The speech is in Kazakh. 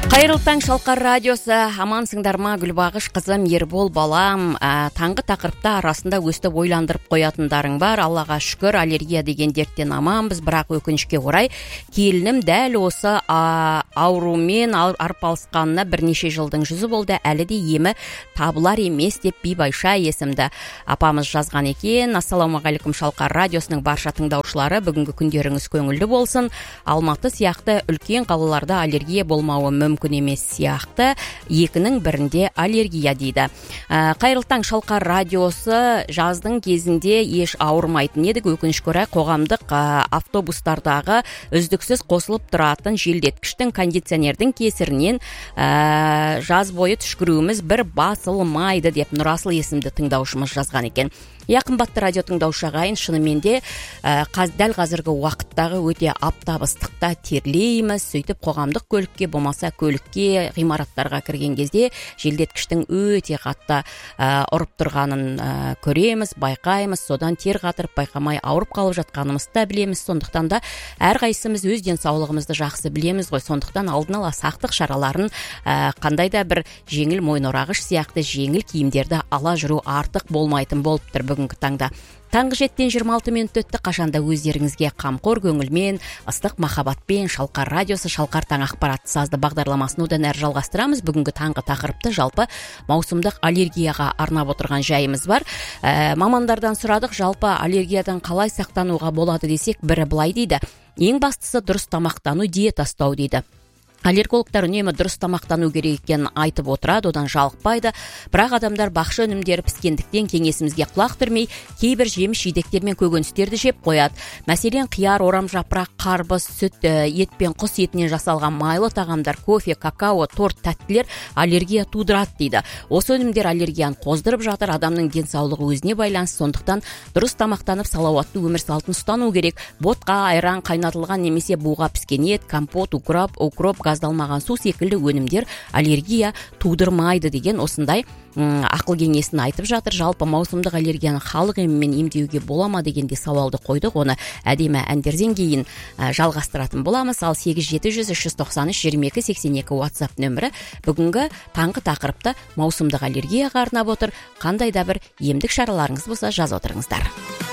Кайрылы таң Шалқар радиосы, амансыңдар ма, Гүлбагыш кызым, Ербол балам. Таңғы тақырыпта арасында өстіп ойландырып қоятындарың бар. Аллаға шүкір, аллергия деген дерттен аманбыз, бірақ өкінішке орай келінім дәл осы аурумен арпалысқанына бірнеше жылдың жүзі болды, әлі де емі табылар емес деп Бибайша есімді апамыз жазған екен. Ассалаумағалейкум Шалқар радиосының барша тыңдаушылары, бүгінгі күндеріңіз көңілді болсын. Алматы сияқты үлкен қалаларда аллергия болмауы мүмкін емес сияқты, екінің бірінде аллергия дейді. Қайырлы таң Шалқар радиосы жаздың кезінде еш ауырмайтын едік, өкінішке орай қоғамдық автобустардағы үздіксіз қосылып тұратын желдеткіштің, кондиционердің кесірінен жаз бойы түшкіруіміз бір басылмайды деп Нұрасыл есімді тыңдаушымыз жазған екен. Қымбатты радио тыңдаушы ағайын, шынымен де дәл қазіргі уақыттағы өте аптап ыстықта терлейміз, сөйтіп қоғамдық көлікке, болмаса көлікке, ғимараттарға кірген кезде желдеткіштің өте қатты ұрып тұрғанын көреміз, байқаймыз, содан тер қатырып байқамай ауырып қалып жатқанымызды да білеміз. Сондықтан да әрқайсымыз өз денсаулығымызды жақсы білеміз ғой. Сондықтан алдын ала сақтық шараларын, қандай да бір жеңіл мойынорағыш сияқты жеңіл киімдерді ала жүру артық болмайтын болып тұр бүгінгі таңда. Таңғы 7-тен 26 минут өтті. Қашанда өздеріңізге қамқор көңілмен, ыстық махаббатпен Шалқар радиосы, Шалқар таң ақпаратты сазды бағдарламасын одан әрі жалғастырамыз. Бүгінгі таңғы тақырыпты жалпы маусымдық аллергияға арнап отырған жайымыз бар. Мамандардан сұрадық, жалпы аллергиядан қалай сақтануға болады десек, бірі былай дейді: ең бастысы дұрыс тамақтану, диета ұстау дейді. Аллергологтар үнемі дұрыс тамақтану керек екенін айтып отырады, одан жалықпайды. Бірақ адамдар бақша өнімдері піскендіктен кеңесімізге құлақ түрмей, кейбір жеміс жидектер мен көкөністерді жеп қояды. Мәселен, қияр, орам жапырақ, қарбыз, сүт, ет пен құс етінен жасалған майлы тағамдар, кофе, какао, торт, тәттілер аллергия тудырады дейді. Осы өнімдер аллергияны қоздырып жатыр, адамның денсаулығы өзіне байланысты. Сондықтан дұрыс тамақтанып, салауатты өмір салтын ұстану керек. Ботқа, айран, қайнатылған немесе буға піскен ет, компот, укроп, газдалмаған су секілді өнімдер аллергия тудырмайды деген осындай ақыл кеңесін айтып жатыр. Жалпы маусымдық аллергияны халық емімен емдеуге бола ма дегенде сауалды қойдық. Оны әдемі әндерден кейін жалғастыратын боламыз. Ал 8-700-393-22-82 WhatsApp нөмірі бүгінгі таңғы тақырыпты маусымдық аллергияға арнап отыр. Қандай да бір емдік шараларыңыз болса жаз отырыңыздар.